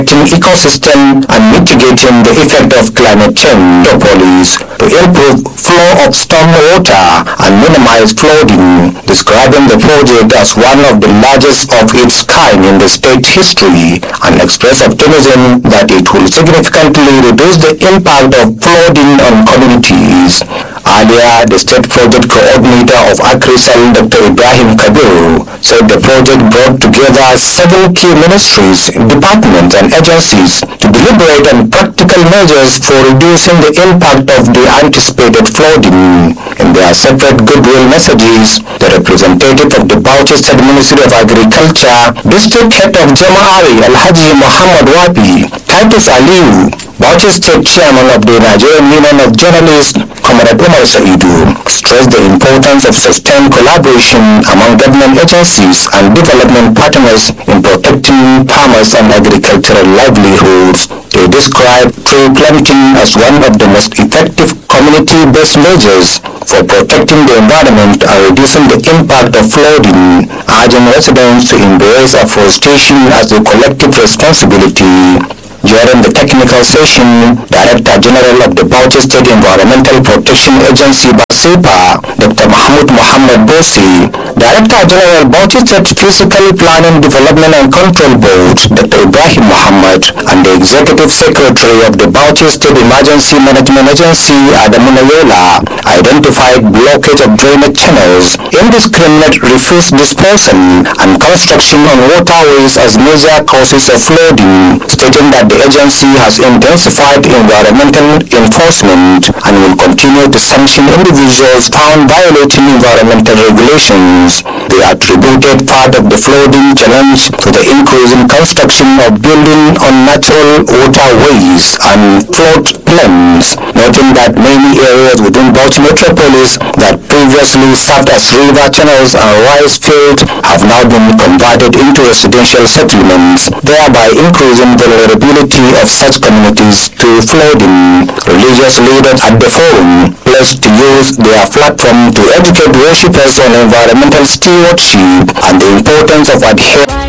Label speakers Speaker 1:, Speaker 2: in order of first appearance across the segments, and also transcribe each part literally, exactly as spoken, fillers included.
Speaker 1: ecosystem and mitigating the effect of climate change. Police to improve flow of storm water and minimize flooding, describing the project as one of the largest of its kind in the state's history, and expressed optimism that it will significantly reduce the impact of flooding on communities. Earlier, the state project coordinator of AgriSal, Doctor Ibrahim Kabir, said the project brought together seven key ministries, departments and agencies to deliberate on practical measures for reducing the impact of the anticipated flooding. In their separate goodwill messages, the representative of the Bauchi State Ministry of Agriculture, District Head of Jama'ari Alhaji Muhammad Wabi, Titus Aliyu, Bauchi State Chairman of the Nigerian Union of Journalists, Comrade Umar Saidu, stressed the importance of sustained collaboration among government agencies and development partners in protecting farmers and agricultural livelihoods. They described tree planting as one of the most effective community-based measures for protecting the environment and reducing the impact of flooding, urging residents to embrace afforestation as a collective responsibility. During the technical session, Director General of the Bauchi State Environmental Protection Agency, BASEPA, Doctor Mahmoud Muhammad Bosi, Director General Bauchi State Physical Planning Development and Control Board, Doctor Ibrahim Muhammad, and the Executive Secretary of the Bauchi State Emergency Management Agency, Adamu Nayola, identified blockage of drainage channels, indiscriminate refuse disposal, and construction on waterways as major causes of flooding, stating that the agency has intensified environmental enforcement and will continue to sanction individuals found violating environmental regulations. They attributed part of the flooding challenge to the increase in construction of buildings on natural waterways and flood plains, noting that many areas within Bauchi metropolis that previously served as river channels and rice fields have now been converted into residential settlements, thereby increasing vulnerability of such communities to flooding. Religious leaders at the forum pledged to use their platform to educate worshippers on environmental stewardship and the importance of adhering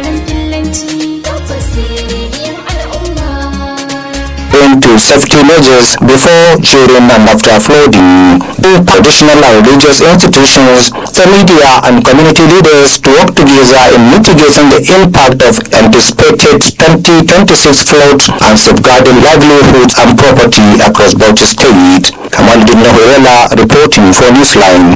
Speaker 1: to safety measures before, during and after flooding. The traditional and religious institutions, the media and community leaders to work together in mitigating the impact of anticipated twenty twenty-six floods and safeguarding livelihoods and property across Bauchi State. Kamaluddin Nahurela reporting for Newsline.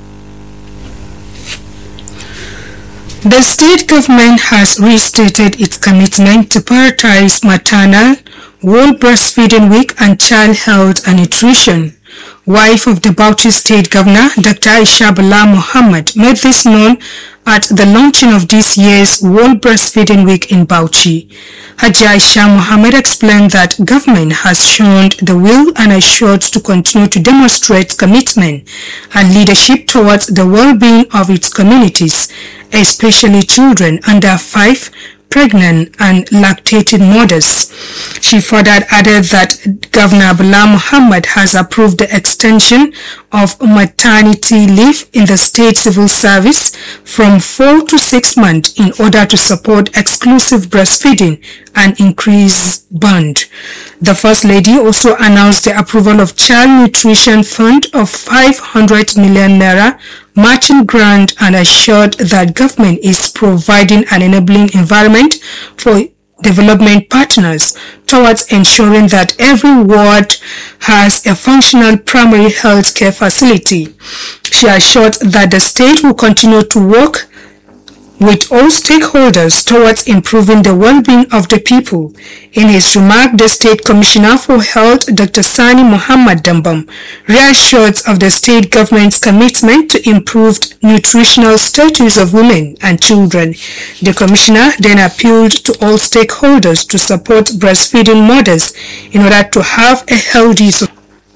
Speaker 2: The state government has restated its commitment to prioritize maternal, World Breastfeeding Week and child health and nutrition. Wife of the Bauchi State Governor, Doctor Aisha Bala Muhammad, made this known at the launching of this year's World Breastfeeding Week in Bauchi. Haji Aisha Muhammad explained that government has shown the will and assured to continue to demonstrate commitment and leadership towards the well-being of its communities, especially children under five, pregnant and lactating mothers. She further added that Governor Bala Muhammad has approved the extension of maternity leave in the state civil service from four to six months in order to support exclusive breastfeeding and increase bond. The First Lady also announced the approval of Child Nutrition Fund of five hundred million naira matching grant and assured that government is providing an enabling environment for development partners towards ensuring that every ward has a functional primary health care facility. She assured that the state will continue to work with all stakeholders towards improving the well-being of the people. In his remark, the State Commissioner for Health, Doctor Sani Muhammad Dambam, reassured of the state government's commitment to improved nutritional status of women and children. The Commissioner then appealed to all stakeholders to support breastfeeding mothers in order to have a healthy society.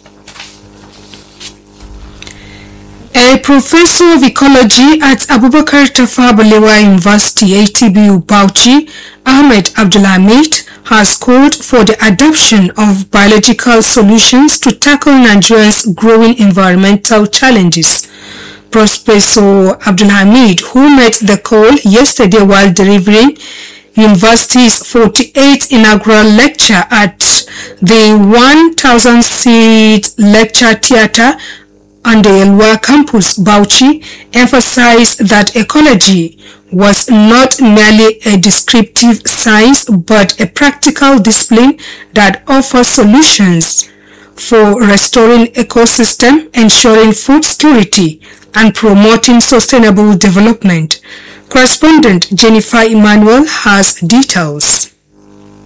Speaker 2: A professor of ecology at Abubakar Tafawa Balewa University, A T B U Bauchi, Ahmed Abdulhamid, has called for the adoption of biological solutions to tackle Nigeria's growing environmental challenges. Professor Abdulhamid, who made the call yesterday while delivering University's forty-eighth inaugural lecture at the one thousand seat lecture theatre on the Yelwa campus, Bauchi, emphasized that ecology was not merely a descriptive science but a practical discipline that offers solutions for restoring ecosystem, ensuring food security, and promoting sustainable development. Correspondent Jennifer Emmanuel has details.